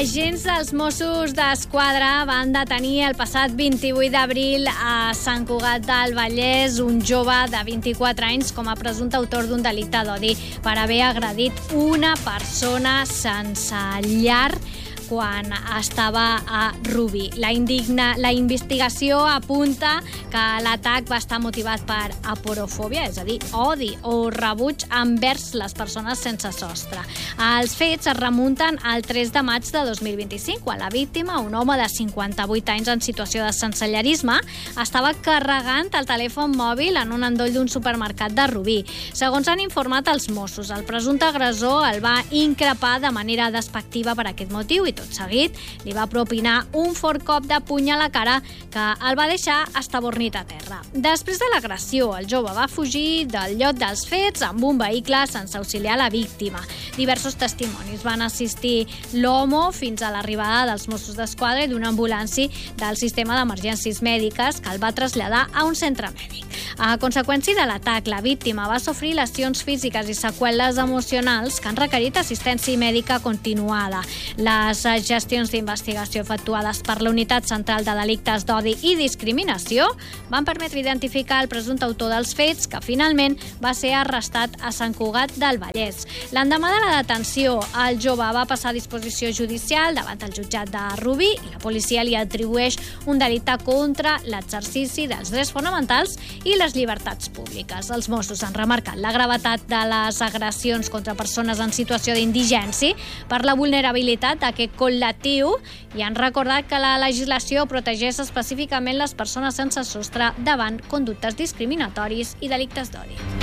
Agents dels Mossos d'Esquadra van detenir el passat 28 d'abril a Sant Cugat del Vallès un jove de 24 anys com a presumpte autor d'un delicte d'odi per haver agredit una persona sense llar quan estava a Rubí. La investigació apunta que l'atac va estar motivat per aporofòbia, és a dir, odi o rebuig envers les persones sense sostre. Els fets es remunten al 3 de maig de 2025, quan la víctima, un home de 58 anys en situació de sensellarisme, estava carregant el telèfon mòbil en un endoll d'un supermercat de Rubí. Segons han informat els Mossos, el presumpte agressor el va increpar de manera despectiva per aquest motiu i tot seguit li va propinar un fort cop de puny a la cara que el va deixar estabornit a terra. Després de l'agressió, el jove va fugir del lloc dels fets amb un vehicle sense auxiliar la víctima. Diversos testimonis van assistir l'home fins a l'arribada dels Mossos d'Esquadra i d'una ambulància del sistema d'emergències mèdiques que el va traslladar a un centre mèdic. A conseqüència de l'atac, la víctima va sofrir lesions físiques i seqüeles emocionals que han requerit assistència mèdica continuada. Les gestions d'investigació efectuades per la Unitat Central de Delictes d'Odi i Discriminació van permetre identificar el presumpte autor dels fets, que finalment va ser arrestat a Sant Cugat del Vallès. L'endemà de la detenció, el jove va passar a disposició judicial davant el jutjat de Rubí i la policia li atribueix un delicte contra l'exercici dels drets fonamentals i les llibertats públiques. Els Mossos han remarcat la gravetat de les agressions contra persones en situació d'indigència per la vulnerabilitat d'aquest col·lectiu i han recordat que la legislació protegeix específicament les persones sense sostre davant conductes discriminatoris i delictes d'odi.